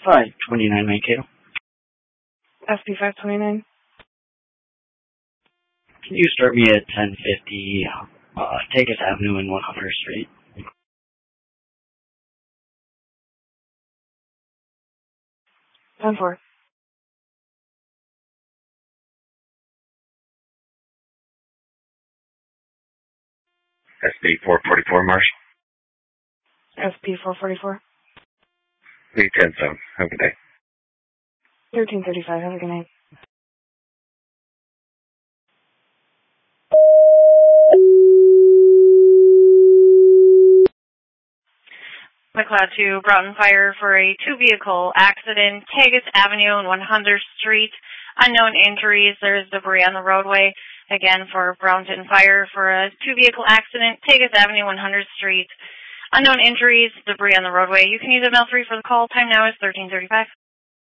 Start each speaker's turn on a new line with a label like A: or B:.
A: 529 Mankato.
B: SP 529.
A: Can you start me at 1050 Tagus Avenue and 100th Street?
B: 10-4.
C: SP 444 Marsh.
B: SP 444.
C: Lee 10-7. Have a good day.
B: 1335. Have a good night.
D: McLeod to Broughton Fire for a two-vehicle accident, Tagus Avenue and 100th Street. Unknown injuries. There's debris on the roadway. Again, for Broughton Fire for a two-vehicle accident, Tagus Avenue, 100th Street. Unknown injuries, debris on the roadway. You can use a mail 3 for the call. Time now is 13:35.